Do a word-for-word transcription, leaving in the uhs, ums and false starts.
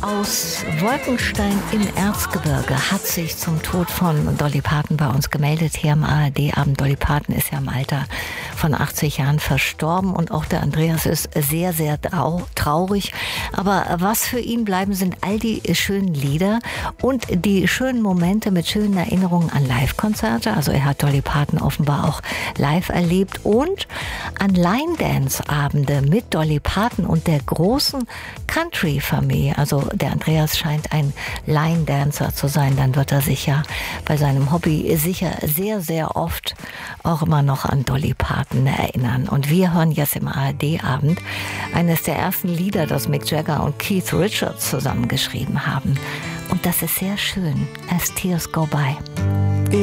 aus Wolkenstein im Erzgebirge hat sich zum Tod von Dolly Parton bei uns gemeldet hier im A R D-Abend. Dolly Parton ist ja im Alter von achtzig Jahren verstorben und auch der Andreas ist sehr, sehr traurig. Aber was für ihn bleiben, sind all die schönen Lieder und die schönen Momente mit schönen Erinnerungen an Live-Konzerte. Also er hat Dolly Parton offenbar auch live erlebt und an Line-Dance-Abende mit Dolly Parton und der großen Country-Familie. Also der Andreas scheint ein Line-Dancer zu sein. Dann wird er sich ja bei seinem Hobby sicher sehr, sehr oft auch immer noch an Dolly Parton erinnern. Und wir hören jetzt im A R D-Abend eines der ersten Lieder, das Mick Jagger und Keith Richards zusammengeschrieben haben. Und das ist sehr schön. As Tears Go By.